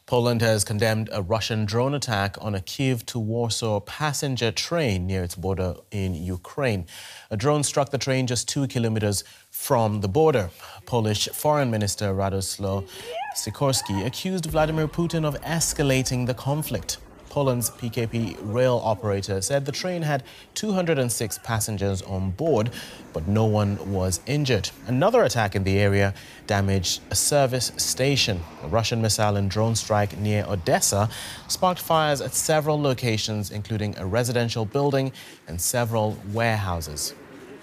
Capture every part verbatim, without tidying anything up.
Poland has condemned a Russian drone attack on a Kyiv to Warsaw passenger train near its border in Ukraine. A drone struck the train just two kilometers from the border. Polish Foreign Minister Radoslaw Sikorski accused Vladimir Putin of escalating the conflict. Poland's P K P rail operator said the train had two hundred six passengers on board, but no one was injured. Another attack in the area damaged a service station. A Russian missile and drone strike near Odessa sparked fires at several locations, including a residential building and several warehouses.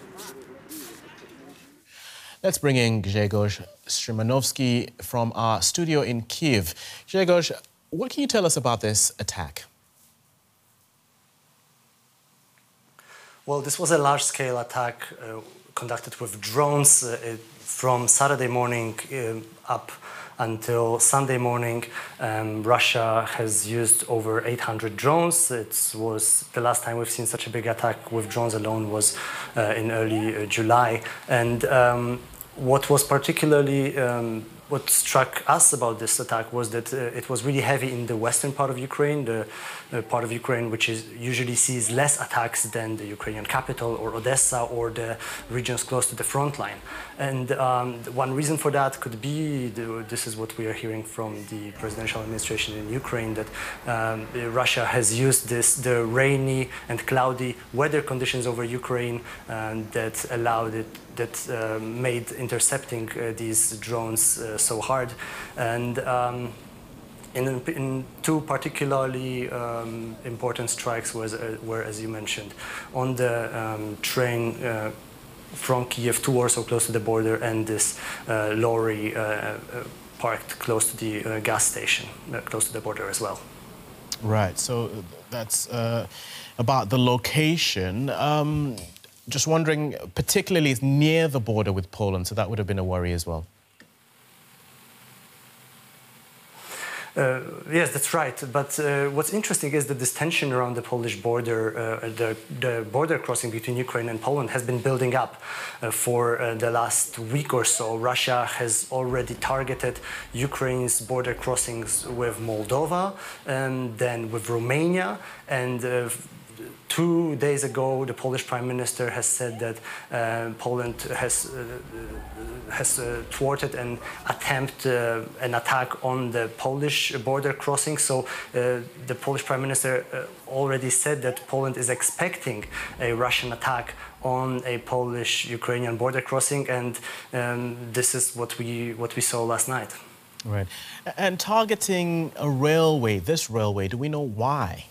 Let's bring in Grzegorz Szymanowski from our studio in Kyiv. Grzegorz, what can you tell us about this attack? Well, this was a large-scale attack uh, conducted with drones uh, it, from Saturday morning uh, up until Sunday morning. Um, Russia has used over eight hundred drones. It was the last time we've seen such a big attack with drones alone was uh, in early uh, July. And um, what was particularly um, What struck us about this attack was that uh, it was really heavy in the western part of Ukraine, the uh, part of Ukraine which is usually sees less attacks than the Ukrainian capital or Odessa or the regions close to the front line. And um, one reason for that could be, the, this is what we are hearing from the presidential administration in Ukraine, that um, Russia has used this, the rainy and cloudy weather conditions over Ukraine um, that allowed it that uh, made intercepting uh, these drones uh, so hard. And um, in, in two particularly um, important strikes was, uh, were, as you mentioned, on the um, train uh, from Kyiv to Warsaw, close to the border, and this uh, lorry uh, uh, parked close to the uh, gas station, uh, close to the border as well. Right, so that's uh, about the location. Um, Just wondering, particularly near the border with Poland, so that would have been a worry as well. Uh, yes, that's right. But uh, what's interesting is that this tension around the Polish border, uh, the, the border crossing between Ukraine and Poland has been building up uh, for uh, the last week or so. Russia has already targeted Ukraine's border crossings with Moldova and then with Romania. And uh, Two days ago, the Polish Prime Minister has said that uh, Poland has uh, has uh, thwarted an attempt, uh, an attack on the Polish border crossing. So uh, the Polish Prime Minister uh, already said that Poland is expecting a Russian attack on a Polish-Ukrainian border crossing, and um, this is what we what we saw last night. Right, and targeting a railway, this railway, do we know why?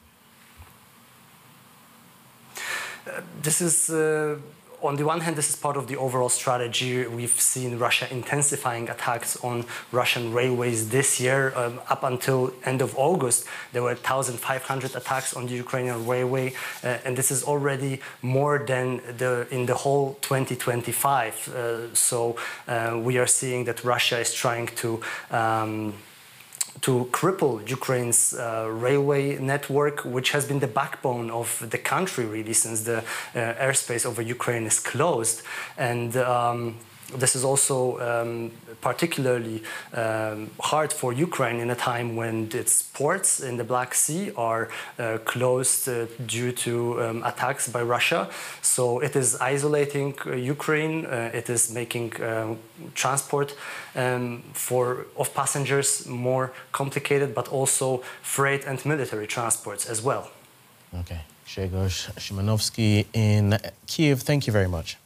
Uh, this is, uh, on the one hand, this is part of the overall strategy. We've seen Russia intensifying attacks on Russian railways this year. Um, up until end of August, there were one thousand five hundred attacks on the Ukrainian railway, uh, and this is already more than the in the whole twenty twenty-five. Uh, so uh, we are seeing that Russia is trying to um, to cripple Ukraine's uh, railway network, which has been the backbone of the country, really, since the uh, airspace over Ukraine is closed. And um, this is also um, particularly um, hard for Ukraine in a time when its ports in the Black Sea are uh, closed uh, due to um, attacks by Russia. So it is isolating uh, Ukraine. Uh, it is making um, transport um, for of passengers more complicated, but also freight and military transports as well. Okay, Grzegorz Szymanowski in Kyiv. Thank you very much.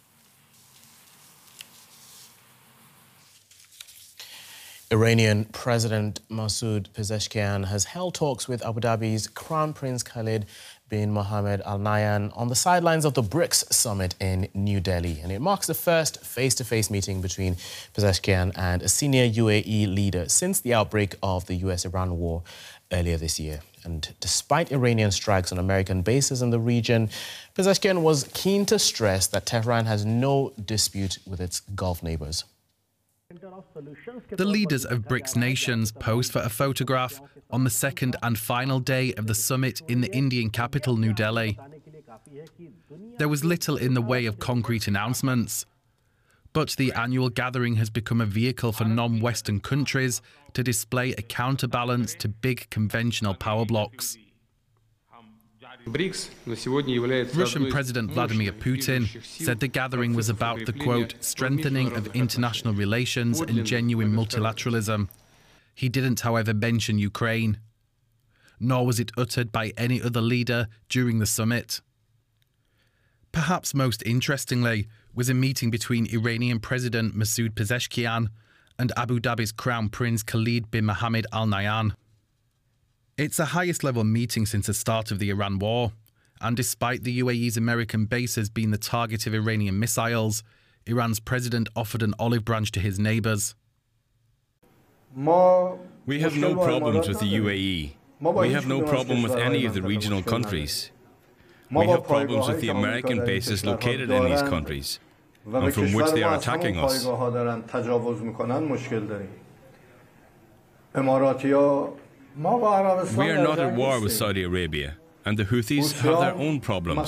Iranian President Masoud Pezeshkian has held talks with Abu Dhabi's Crown Prince Khalid bin Mohammed Al Nahyan on the sidelines of the BRICS summit in New Delhi. And it marks the first face-to-face meeting between Pezeshkian and a senior U A E leader since the outbreak of the U S Iran war earlier this year. And despite Iranian strikes on American bases in the region, Pezeshkian was keen to stress that Tehran has no dispute with its Gulf neighbors. The leaders of BRICS nations posed for a photograph on the second and final day of the summit in the Indian capital, New Delhi. There was little in the way of concrete announcements, But the annual gathering has become a vehicle for non-Western countries to display a counterbalance to big conventional power blocs. Russian President Vladimir Putin said the gathering was about the, quote, strengthening of international relations and genuine multilateralism. He didn't, however, mention Ukraine. Nor was it uttered by any other leader during the summit. Perhaps most interestingly was a meeting between Iranian President Masoud Pezeshkian and Abu Dhabi's Crown Prince Khalid bin Mohammed Al Nahyan. It's the highest level meeting since the start of the Iran war, and despite the U A E's American bases being the target of Iranian missiles, Iran's president offered an olive branch to his neighbours. We have no problems with the U A E. We have no problem with any of the regional countries. We have problems with the American bases located in these countries, and from which they are attacking us. We are not at war with Saudi Arabia, and the Houthis have their own problems.